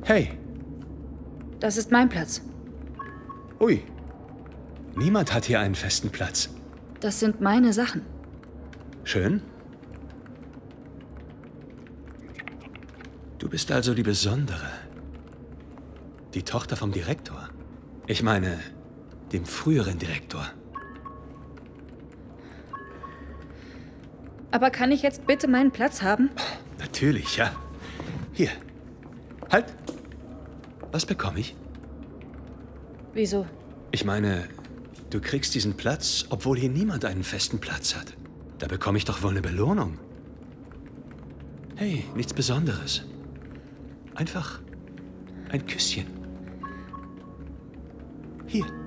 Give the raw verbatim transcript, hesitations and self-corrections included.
Hey. Das ist mein Platz. Ui. Niemand hat hier einen festen Platz. Das sind meine Sachen. Schön. Du bist also die Besondere. Die Tochter vom Direktor. Ich meine, dem früheren Direktor. Aber kann ich jetzt bitte meinen Platz haben? Natürlich, ja. Hier. Halt. Was bekomme ich? Wieso? Ich meine, du kriegst diesen Platz, obwohl hier niemand einen festen Platz hat. Da bekomme ich doch wohl eine Belohnung. Hey, nichts Besonderes. Einfach ein Küsschen. Hier.